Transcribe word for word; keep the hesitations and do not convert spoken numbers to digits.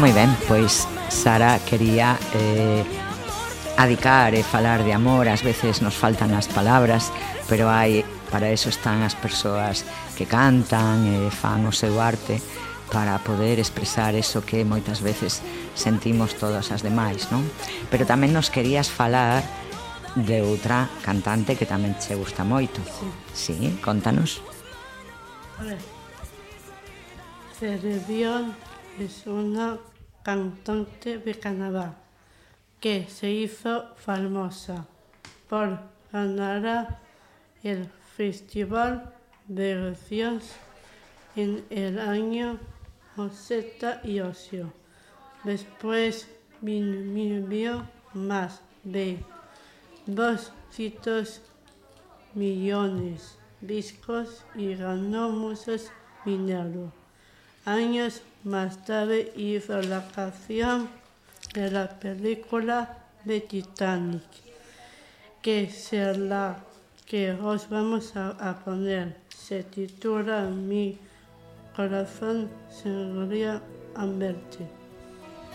Moi ben, pois Sara quería eh, adicar e falar de amor. Ás veces nos faltan as palabras, pero hai, para eso están as persoas que cantan e fan o seu arte, para poder expresar eso que moitas veces sentimos todas as demais, non? Pero tamén nos querías falar de outra cantante que tamén che gusta moito. Sí, sí, contanos. A ver, Celine Dion es una cantante de Canadá que se hizo famosa por ganar el Festival de Eurovisión en el año ochenta y ocho. Después vendió más de doscientos millones de discos y ganó muchos dinero. Años más tarde hizo la canción de la película de Titanic, que es la que os vamos a, a poner. Se titula Mi corazón se moría al verte.